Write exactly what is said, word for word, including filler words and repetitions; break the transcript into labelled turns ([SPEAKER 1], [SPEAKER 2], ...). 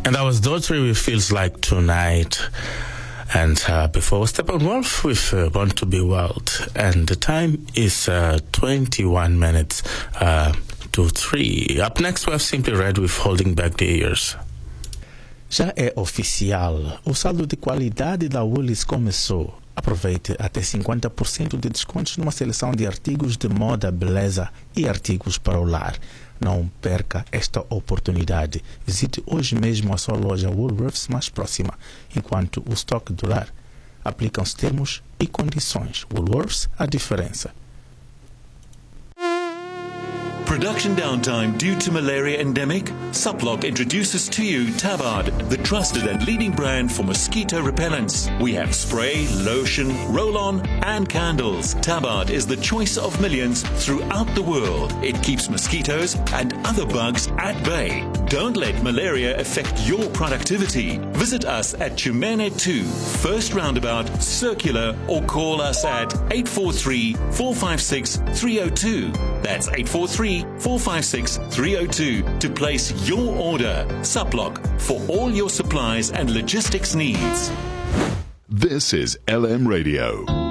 [SPEAKER 1] And that was Daughtry with Feels Like Tonight. And uh, before Steppenwolf with uh, Born to Be Wild. And the time is uh, twenty-one minutes uh, to three. Up next we have Simply Red with Holding Back the Years.
[SPEAKER 2] Já é oficial, o saldo de qualidade da Woolies começou. Aproveite até cinquenta por cento de descontos numa seleção de artigos de moda, beleza e artigos para o lar. Não perca esta oportunidade. Visite hoje mesmo a sua loja Woolworths mais próxima, enquanto o estoque durar. Aplicam-se termos e condições. Woolworths, a diferença.
[SPEAKER 3] Production downtime due to malaria endemic? Suplock introduces to you Tabard, the trusted and leading brand for mosquito repellents. We have spray, lotion, roll-on and candles. Tabard is the choice of millions throughout the world. It keeps mosquitoes and other bugs at bay. Don't let malaria affect your productivity. Visit us at Chumene two, First Roundabout, Circular, or call us at eight four three, four five six, three zero two. That's eight four three, four five six, three zero two to place your order. Suplock for all your supplies and logistics needs.
[SPEAKER 4] This is L M Radio.